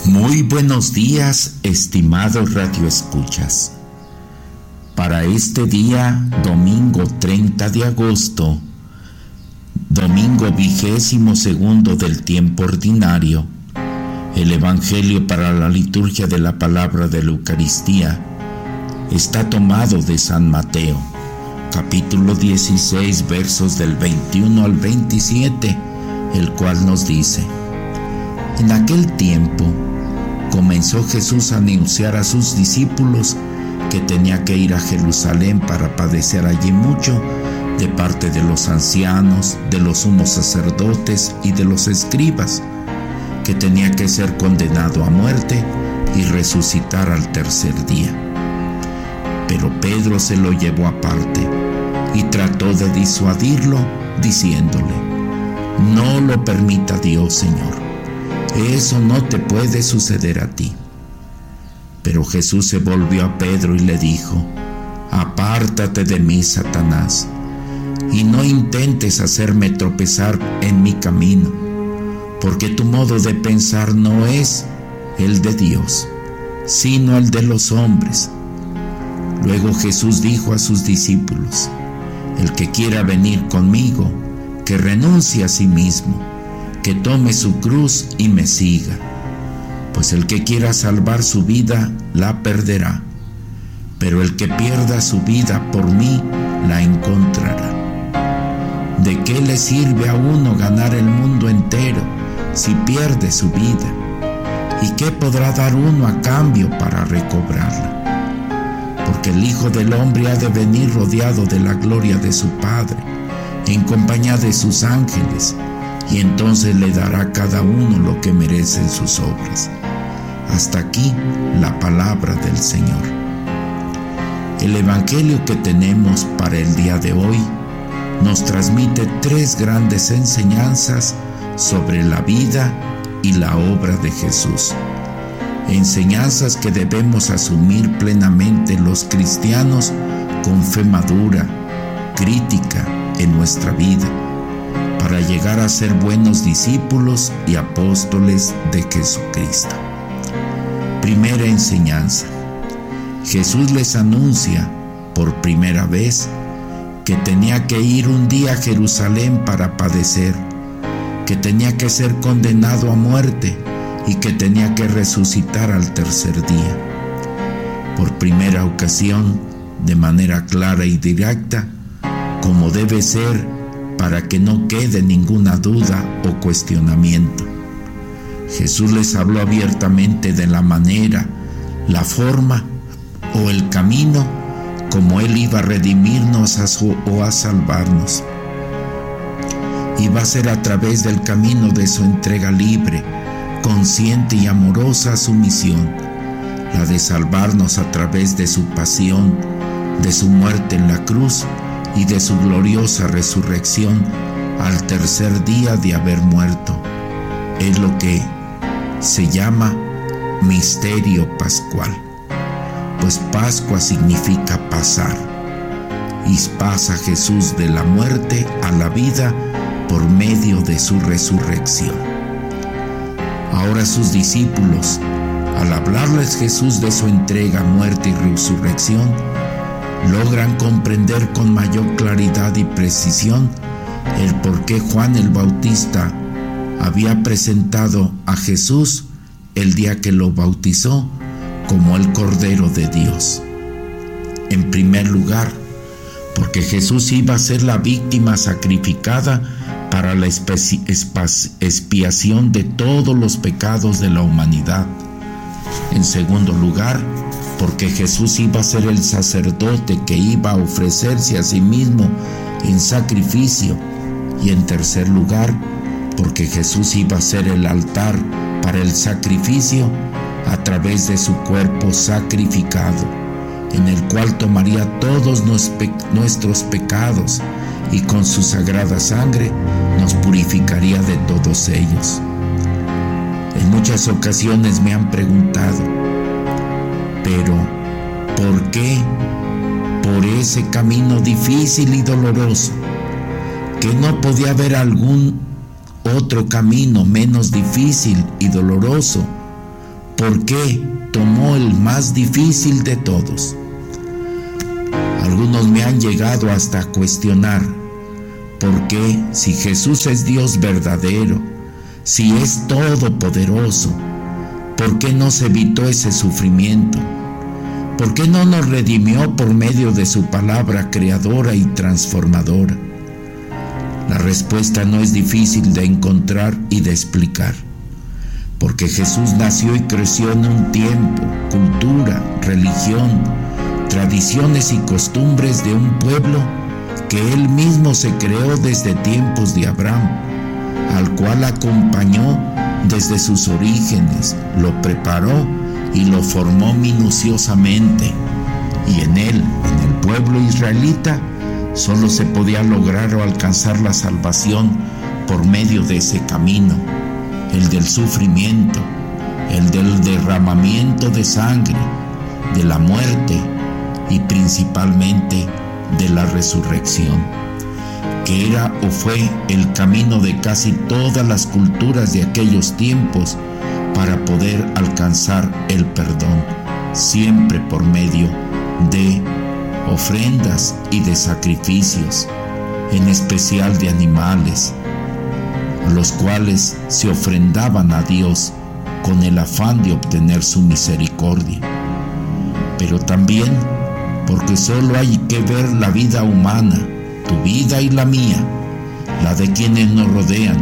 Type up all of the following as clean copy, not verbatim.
Muy buenos días, estimados radioescuchas. Para este día, domingo 30 de agosto, domingo 22º del tiempo ordinario, el Evangelio para la liturgia de la palabra de la Eucaristía está tomado de San Mateo, capítulo 16, versos del 21 al 27, el cual nos dice: En aquel tiempo comenzó Jesús a anunciar a sus discípulos que tenía que ir a Jerusalén para padecer allí mucho de parte de los ancianos, de los sumos sacerdotes y de los escribas, que tenía que ser condenado a muerte y resucitar al tercer día. Pero Pedro se lo llevó aparte y trató de disuadirlo, diciéndole: No lo permita Dios, Señor. Eso no te puede suceder a ti. Pero Jesús se volvió a Pedro y le dijo: Apártate de mí, Satanás, y no intentes hacerme tropezar en mi camino, porque tu modo de pensar no es el de Dios, sino el de los hombres. Luego Jesús dijo a sus discípulos: El que quiera venir conmigo, que renuncie a sí mismo, que tome su cruz y me siga. Pues el que quiera salvar su vida, la perderá. Pero el que pierda su vida por mí, la encontrará. ¿De qué le sirve a uno ganar el mundo entero si pierde su vida? ¿Y qué podrá dar uno a cambio para recobrarla? Porque el Hijo del Hombre ha de venir rodeado de la gloria de su Padre, en compañía de sus ángeles, y entonces le dará a cada uno lo que merecen sus obras. Hasta aquí la palabra del Señor. El Evangelio que tenemos para el día de hoy nos transmite tres grandes enseñanzas sobre la vida y la obra de Jesús. Enseñanzas que debemos asumir plenamente los cristianos con fe madura, crítica en nuestra vida, para llegar a ser buenos discípulos y apóstoles de Jesucristo. Primera enseñanza: Jesús les anuncia por primera vez que tenía que ir un día a Jerusalén para padecer, que tenía que ser condenado a muerte y que tenía que resucitar al tercer día. Por primera ocasión, de manera clara y directa, como debe ser, para que no quede ninguna duda o cuestionamiento. Jesús les habló abiertamente de la manera, la forma o el camino como Él iba a redimirnos o a salvarnos. Iba a ser a través del camino de su entrega libre, consciente y amorosa sumisión, la de salvarnos a través de su pasión, de su muerte en la cruz y de su gloriosa resurrección al tercer día de haber muerto. Es lo que se llama misterio pascual, pues Pascua significa pasar, y pasa Jesús de la muerte a la vida por medio de su resurrección. Ahora sus discípulos, al hablarles Jesús de su entrega, muerte y resurrección, logran comprender con mayor claridad y precisión el por qué Juan el Bautista había presentado a Jesús el día que lo bautizó como el Cordero de Dios. En primer lugar, porque Jesús iba a ser la víctima sacrificada para la expiación de todos los pecados de la humanidad. En segundo lugar, porque Jesús iba a ser el sacerdote que iba a ofrecerse a sí mismo en sacrificio. Y en tercer lugar, porque Jesús iba a ser el altar para el sacrificio a través de su cuerpo sacrificado, en el cual tomaría todos nuestros pecados y con su sagrada sangre nos purificaría de todos ellos. En muchas ocasiones me han preguntado: pero ¿por qué por ese camino difícil y doloroso? ¿Que no podía haber algún otro camino menos difícil y doloroso ¿por qué tomó el más difícil de todos? Algunos me han llegado hasta cuestionar, ¿por qué, si Jesús es Dios verdadero, si es todopoderoso, por qué no se evitó ese sufrimiento? ¿Por qué no nos redimió por medio de su palabra creadora y transformadora? La respuesta no es difícil de encontrar y de explicar, porque Jesús nació y creció en un tiempo, cultura, religión, tradiciones y costumbres de un pueblo que Él mismo se creó desde tiempos de Abraham, al cual acompañó desde sus orígenes, lo preparó y lo formó minuciosamente. Y en Él, en el pueblo israelita, solo se podía lograr o alcanzar la salvación por medio de ese camino, el del sufrimiento, el del derramamiento de sangre, de la muerte y principalmente de la resurrección, que era o fue el camino de casi todas las culturas de aquellos tiempos para poder alcanzar el perdón, siempre por medio de ofrendas y de sacrificios, en especial de animales, los cuales se ofrendaban a Dios con el afán de obtener su misericordia. Pero también porque solo hay que ver la vida humana, tu vida y la mía, la de quienes nos rodean,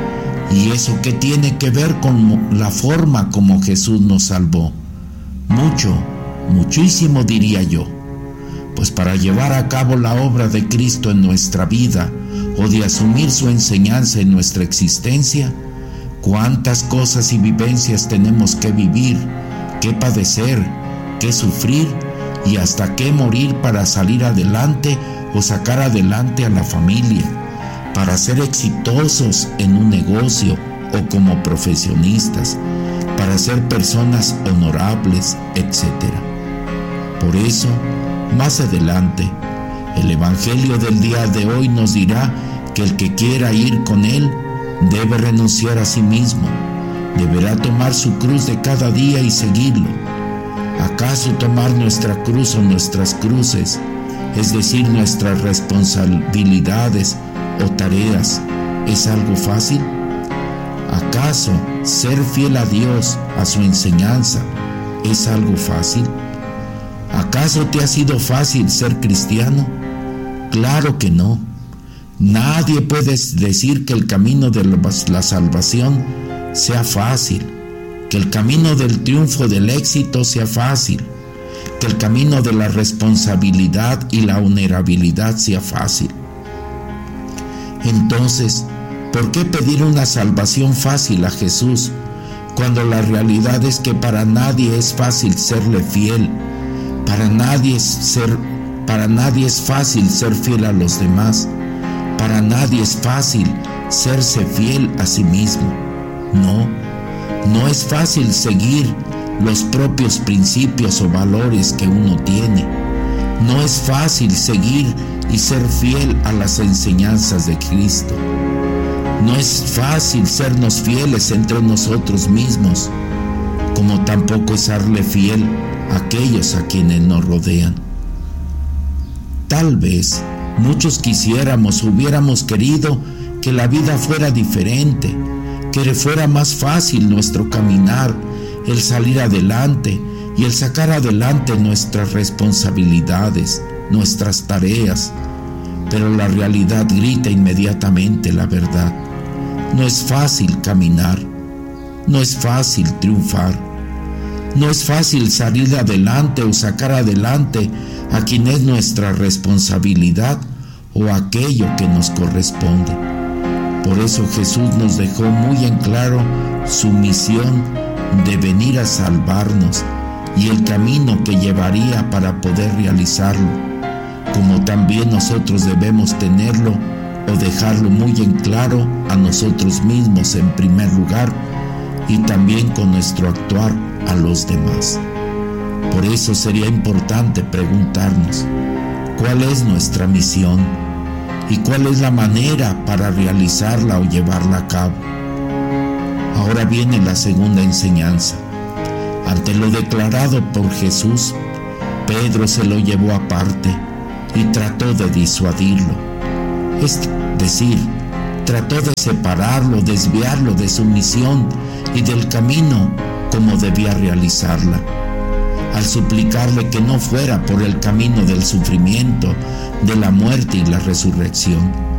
y eso que tiene que ver con la forma como Jesús nos salvó. Mucho, muchísimo diría yo, pues para llevar a cabo la obra de Cristo en nuestra vida o de asumir su enseñanza en nuestra existencia, cuántas cosas y vivencias tenemos que vivir, que padecer, que sufrir y hasta que morir para salir adelante o sacar adelante a la familia, para ser exitosos en un negocio o como profesionistas, para ser personas honorables, etc. Por eso, más adelante, el Evangelio del día de hoy nos dirá que el que quiera ir con Él debe renunciar a sí mismo, deberá tomar su cruz de cada día y seguirlo. ¿Acaso tomar nuestra cruz o nuestras cruces, es decir, nuestras responsabilidades o tareas, es algo fácil? ¿Acaso ser fiel a Dios, a su enseñanza, es algo fácil? ¿Acaso te ha sido fácil ser cristiano? Claro que no. Nadie puede decir que el camino de la salvación sea fácil, que el camino del triunfo, del éxito sea fácil, que el camino de la responsabilidad y la vulnerabilidad sea fácil. Entonces, ¿por qué pedir una salvación fácil a Jesús, cuando la realidad es que para nadie es fácil serle fiel? Para nadie es fácil ser fiel a los demás. Para nadie es fácil serse fiel a sí mismo. No es fácil seguir los propios principios o valores que uno tiene. No es fácil seguir y ser fiel a las enseñanzas de Cristo. No es fácil sernos fieles entre nosotros mismos, como tampoco es serle fiel a aquellos a quienes nos rodean. Tal vez muchos hubiéramos querido que la vida fuera diferente, que fuera más fácil nuestro caminar, el salir adelante y el sacar adelante nuestras responsabilidades, nuestras tareas. Pero la realidad grita inmediatamente la verdad. No es fácil caminar, no es fácil triunfar, no es fácil salir adelante o sacar adelante a quien es nuestra responsabilidad o aquello que nos corresponde. Por eso Jesús nos dejó muy en claro su misión de venir a salvarnos y el camino que llevaría para poder realizarlo, como también nosotros debemos tenerlo o dejarlo muy en claro a nosotros mismos en primer lugar y también con nuestro actuar a los demás. Por eso sería importante preguntarnos cuál es nuestra misión y cuál es la manera para realizarla o llevarla a cabo. Ahora viene la segunda enseñanza. Ante lo declarado por Jesús, Pedro se lo llevó aparte y trató de disuadirlo. Es decir, trató de separarlo, desviarlo de su misión y del camino como debía realizarla, al suplicarle que no fuera por el camino del sufrimiento, de la muerte y la resurrección,